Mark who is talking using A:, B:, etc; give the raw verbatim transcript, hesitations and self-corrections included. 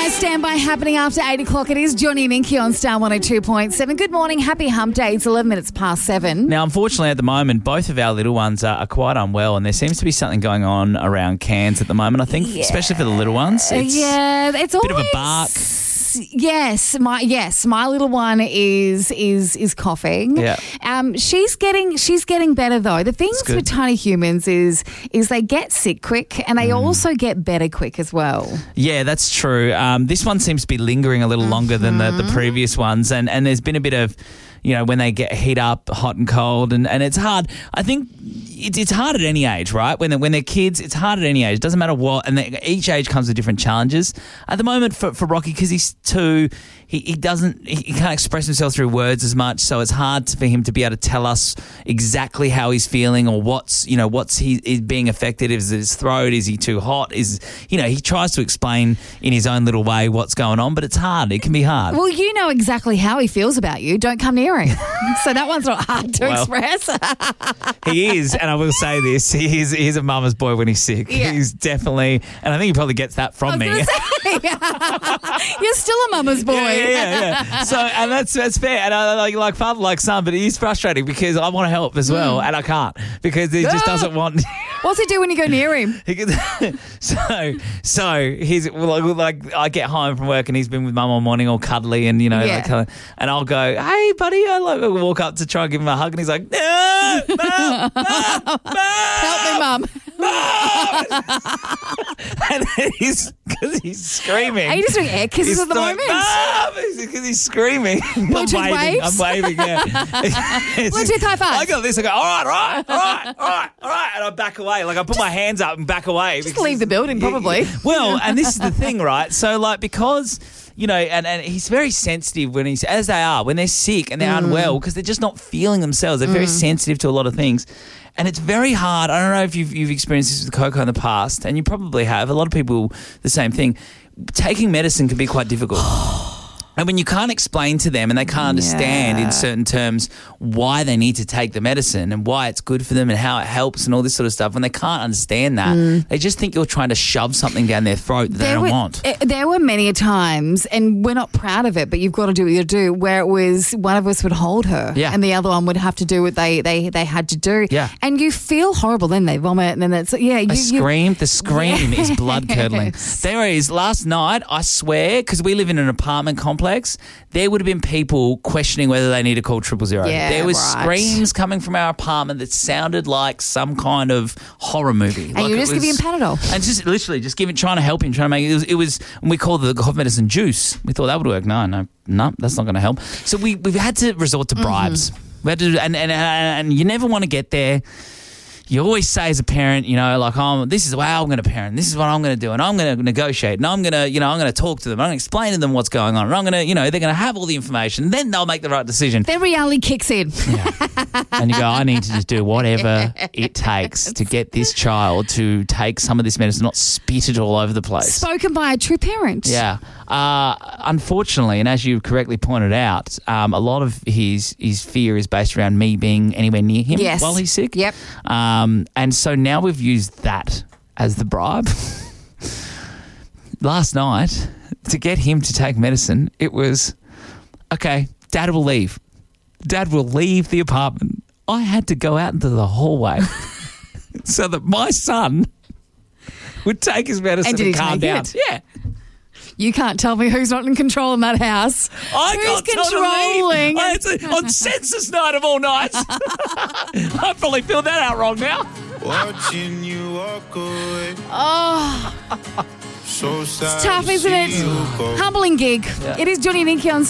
A: Standby happening after eight o'clock. It is Johnny and Inky on Star one oh two point seven. Good morning. Happy hump day. It's eleven minutes past seven.
B: Now, unfortunately, at the moment, both of our little ones are, are quite unwell, and there seems to be something going on around Cairns at the moment, I think,
A: Yeah.
B: especially for the little ones. It's
A: yeah, it's
B: a
A: always...
B: bit of a bark.
A: Yes, my yes, my little one is is is coughing.
B: Yeah.
A: Um, she's getting she's getting better though. The things
B: good.
A: with tiny humans is is they get sick quick and they
B: Mm.
A: also get better quick as well.
B: Yeah, that's true. Um, this one seems to be lingering a little longer than the, the previous ones, and, and there's been a bit of, you know, when they get heat up, hot and cold, and, and it's hard. I think it's, it's hard at any age, right? When they're, when they're kids, it's hard at any age. It doesn't matter what, and they, each age comes with different challenges. At the moment, for, for Rocky, because he's two, he, he doesn't, he, he can't express himself through words as much, so it's hard for him to be able to tell us exactly how he's feeling or what's, you know, what's he is being affected. Is it his throat? Is he too hot? Is, you know, he tries to explain in his own little way what's going on, but it's hard. It can be hard.
A: Well, you know exactly how he feels about you. Don't come near him. So that one's not hard to
B: Well,
A: express.
B: He is, and I will say this, he is, he's a mama's boy when he's sick.
A: Yeah.
B: He's definitely, and I think he probably gets that from me.
A: I was gonna say, you're still a mama's boy.
B: Yeah, yeah, yeah. So, and that's that's fair. And I like like father, like son, but it is frustrating because I want to help as well, and I can't because he just
A: Ah.
B: doesn't want.
A: What's he do when you go near him?
B: He gets- so, so he's like, like I get home from work and he's been with mum all morning, all cuddly, and you know,
A: Yeah.
B: like, uh, and I'll go, "Hey, buddy," I like walk up to try and give him a hug, and he's like, "No, mum, mum, mum."
A: Help me, mum.
B: And then he's because he's screaming.
A: Are you just doing air kisses
B: He's
A: at the
B: like,
A: moment?
B: "Mum!" Because he's screaming. I'm
A: Bluetooth
B: waving.
A: waves?
B: I'm waving. Yeah.
A: Bluetooth high five.
B: I got this. I go, all right, all right, all right, all right, all right, and I back away. Like I put my hands up and back away.
A: Just leave the building, probably.
B: Well, and this is the thing, right? So, like, because. You know, and, and he's very sensitive when he's, as they are, when they're sick and they're
A: Mm.
B: unwell because they're just not feeling themselves. They're very sensitive to a lot of things. And it's very hard. I don't know if you've, you've experienced this with Coco in the past, and you probably have. A lot of people, the same thing. Taking medicine can be quite difficult. And when you can't explain to them and they can't understand
A: Yeah.
B: in certain terms why they need to take the medicine and why it's good for them and how it helps and all this sort of stuff, when they can't understand that, they just think you're trying to shove something down their throat that they don't
A: were,
B: want.
A: eh, There were many times, and we're not proud of it, but you've got to do what you do, where it was one of us would hold her
B: Yeah.
A: and the other one would have to do what they, they, they had to do.
B: Yeah.
A: And you feel horrible. Then they vomit and then that's, yeah. You,
B: A
A: you-
B: scream, the scream is blood curdling.
A: Yes.
B: There is, last night, I swear, because we live in an apartment complex, there would have been people questioning whether they need to call triple zero.
A: Yeah,
B: there was
A: right.
B: screams coming from our apartment that sounded like some kind of horror movie.
A: And
B: like
A: you
B: it
A: just give
B: was-
A: him Panadol.
B: And just literally just giving, trying to help him, trying to make it was, it was and we called the cough medicine juice. We thought that would work. No, no, no, that's not going to help. So we, we've had to resort to bribes.
A: Mm-hmm.
B: We had to, and, and, and you never want to get there. You always say as a parent, you know, like, oh, this is how I'm going to parent. This is what I'm going to do. And I'm going to negotiate. And I'm going to, you know, I'm going to talk to them. I'm going to explain to them what's going on. And I'm going to, you know, they're going to have all the information. And then they'll make the right decision.
A: Then reality kicks in.
B: And you go, I need to just do whatever it takes to get this child to take some of this medicine, not spit it all over the place.
A: Spoken by a true parent.
B: Yeah. Uh, unfortunately, and as you correctly pointed out, um, a lot of his his fear is based around me being anywhere near him
A: Yes.
B: while he's sick.
A: Yep.
B: Um, and so now we've used that as the bribe. Last night, to get him to take medicine, it was, okay, Dad will leave. Dad will leave the apartment. I had to go out into the hallway so that my son would take his medicine
A: And
B: and,
A: did he
B: calm
A: take
B: down.
A: it?
B: Yeah.
A: You can't tell me who's not in control in that house.
B: I
A: Who's
B: got
A: controlling?
B: I had to, on census night of all nights. I probably filled that out wrong now.
C: Watching you walk away.
A: Oh,
C: So sad
A: it's tough,
C: to
A: isn't
C: see
A: it?
C: you go.
A: Humbling gig. It is Johnny and Inky on